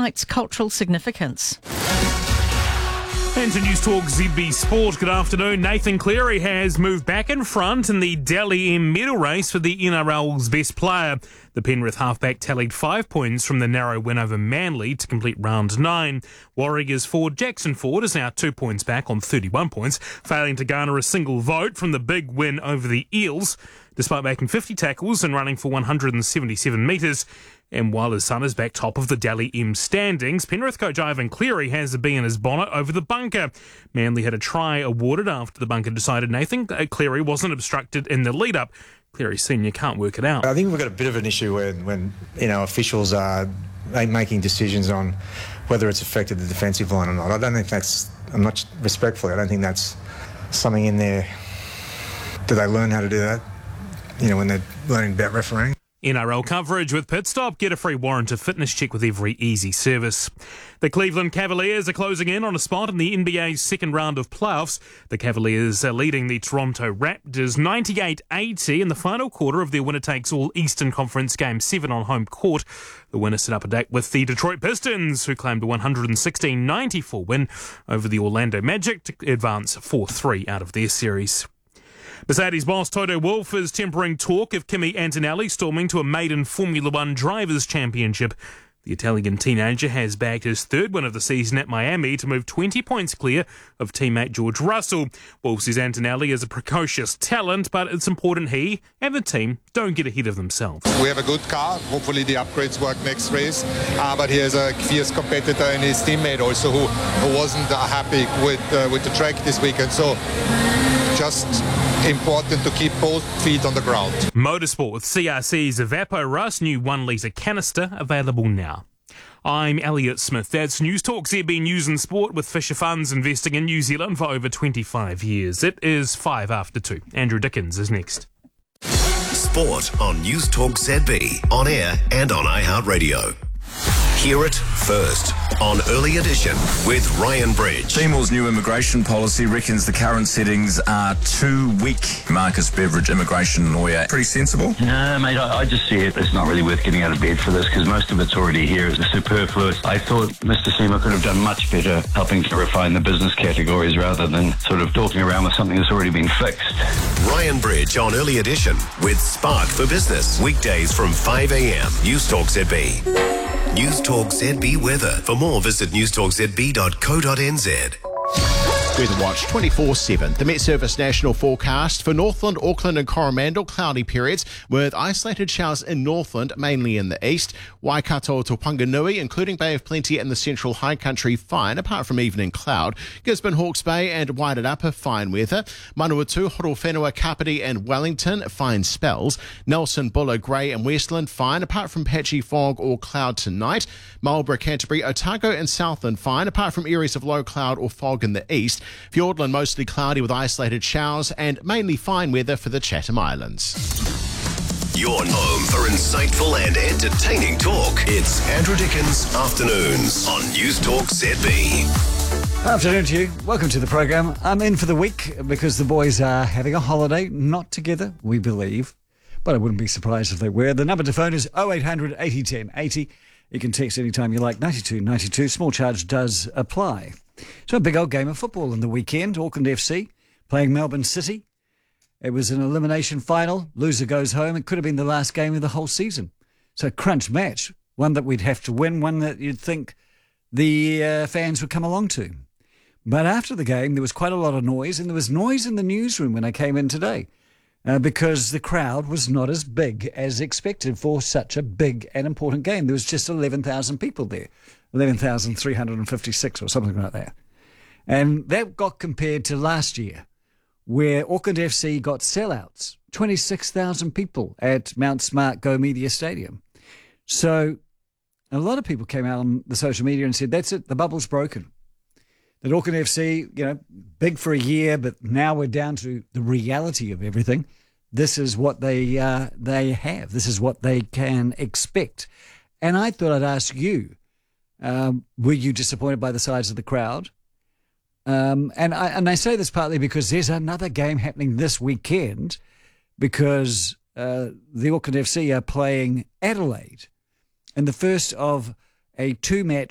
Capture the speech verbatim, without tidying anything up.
site's cultural significance. And to News Talk Z B Sport, good afternoon. Nathan Cleary has moved back in front in the Dally M medal race for the N R L's best player. The Penrith halfback tallied five points from the narrow win over Manly to complete round nine. Warriors forward Jackson Ford is now two points back on thirty-one points, failing to garner a single vote from the big win over the Eels, despite making fifty tackles and running for one hundred seventy-seven metres. And while his son is back top of the Dally M standings, Penrith coach Ivan Cleary has a bee in his bonnet over the bunker. Manly had a try awarded after the bunker decided Nathan Cleary wasn't obstructed in the lead-up. Cleary Senior can't work it out. I think we've got a bit of an issue when, when you know, officials are making decisions on whether it's affected the defensive line or not. I don't think that's, I'm not respectfully, I don't think that's something in there. Do they learn how to do that, you know, when they're learning about refereeing? N R L coverage with Pitstop. Get a free warrant of fitness check with every easy service. The Cleveland Cavaliers are closing in on a spot in the N B A's second round of playoffs. The Cavaliers are leading the Toronto Raptors ninety-eight eighty in the final quarter of their winner-takes-all Eastern Conference Game seven on home court. The winner set up a date with the Detroit Pistons, who claimed a one sixteen ninety-four win over the Orlando Magic to advance four three out of their series. Mercedes boss Toto Wolff is tempering talk of Kimi Antonelli storming to a maiden Formula One Drivers' Championship. The Italian teenager has bagged his third win of the season at Miami to move twenty points clear of teammate George Russell. Wolff says Antonelli is a precocious talent, but it's important he and the team don't get ahead of themselves. We have a good car. Hopefully the upgrades work next race. Uh, but he has a fierce competitor and his teammate also who, who wasn't uh, happy with, uh, with the track this weekend. So just important to keep both feet on the ground. Motorsport with C R C's Evapo Rust, new one litre canister available now. I'm Elliot Smith. That's News Talk Z B News and Sport with Fisher Funds investing in New Zealand for over twenty-five years. It is five after two. Andrew Dickens is next. Sport on News Talk Z B, on air and on iHeartRadio. Hear it first on Early Edition with Ryan Bridge. Seymour's new immigration policy reckons the current settings are too weak. Marcus Beveridge, immigration lawyer. Pretty sensible? No, mate, I, I just see it. It's not really worth getting out of bed for this because most of it's already here. It's superfluous. I thought Mister Seymour could have done much better helping to refine the business categories rather than sort of talking around with something that's already been fixed. Ryan Bridge on Early Edition with Spark for Business. Weekdays from five a.m. News Talk Z B. News Talk Z B weather. For more, visit news talk z b dot co dot n z. Weather Watch twenty-four seven. The Met Service National Forecast for Northland, Auckland and Coromandel, cloudy periods with isolated showers in Northland, mainly in the east. Waikato to Punganui, including Bay of Plenty and the central high country, fine, apart from evening cloud. Gisborne, Hawke's Bay and Wairarapa, fine weather. Manawatu, Horowhenua, Kapiti and Wellington, fine spells. Nelson, Buller, Grey and Westland, fine, apart from patchy fog or cloud tonight. Marlborough, Canterbury, Otago and Southland, fine, apart from areas of low cloud or fog in the east. Fiordland, mostly cloudy with isolated showers and mainly fine weather for the Chatham Islands. Your home for insightful and entertaining talk. It's Andrew Dickens Afternoons on News Talk Z B. Afternoon to you. Welcome to the program. I'm in for the week because the boys are having a holiday, not together, we believe, but I wouldn't be surprised if they were. The number to phone is oh eight hundred eighty ten eighty. You can text anytime you like, ninety-two ninety-two. Small charge does apply. So a big old game of football on the weekend. Auckland F C playing Melbourne City. It was an elimination final. Loser goes home. It could have been the last game of the whole season. So a crunch match. One that we'd have to win. One that you'd think the uh, fans would come along to. But after the game, there was quite a lot of noise. And there was noise in the newsroom when I came in today. Uh, because the crowd was not as big as expected for such a big and important game. There was just eleven thousand people there. eleven thousand three hundred fifty-six or something like that. And that got compared to last year, where Auckland F C got sellouts, twenty-six thousand people at Mount Smart Go Media Stadium. So a lot of people came out on the social media and said, that's it, the bubble's broken. That Auckland F C, you know, big for a year, but now we're down to the reality of everything. This is what they uh, they have. This is what they can expect. And I thought I'd ask you, um, were you disappointed by the size of the crowd? Um, and I and I say this partly because there's another game happening this weekend because uh, the Auckland F C are playing Adelaide in the first of a two-match